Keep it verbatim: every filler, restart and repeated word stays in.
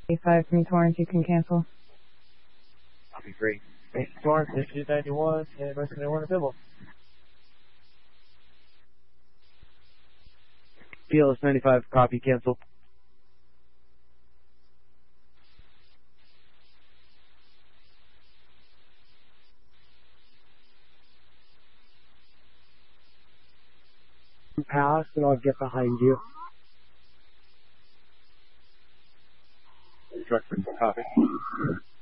five from Torrance, you can cancel. I'll be free. Hey, Torrance, fifty ninety-one, and West ninety-one at Bibble. P L S ninety-five, copy, cancel. Pass, and I'll get behind you. Instructions, copy.